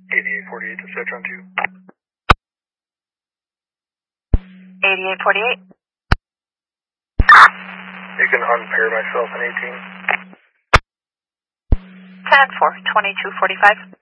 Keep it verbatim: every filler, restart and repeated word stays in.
eighty-eight forty-eight to Citron two. eighty-eight forty-eight. You can unpair myself in eighteen. ten four, twenty-two forty-five.